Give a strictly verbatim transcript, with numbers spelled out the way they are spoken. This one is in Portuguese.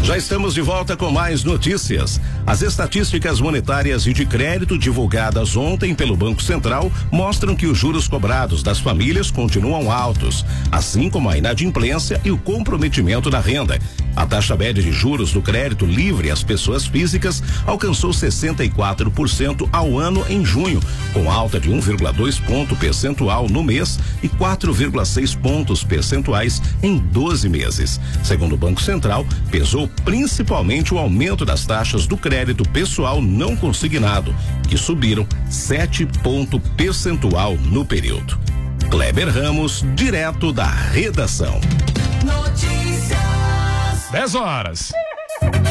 Já estamos de volta com mais notícias. As estatísticas monetárias e de crédito divulgadas ontem pelo Banco Central mostram que os juros cobrados das famílias continuam altos, assim como a inadimplência e o comprometimento da renda. A taxa média de juros do crédito livre às pessoas físicas alcançou sessenta e quatro por cento ao ano em junho, com alta de um vírgula dois ponto percentual no mês e quatro vírgula seis pontos percentuais em doze meses. Segundo o Banco Central, pesou principalmente o aumento das taxas do crédito pessoal não consignado, que subiram sete ponto percentual no período. Kleber Ramos, direto da redação. Notícias. dez horas.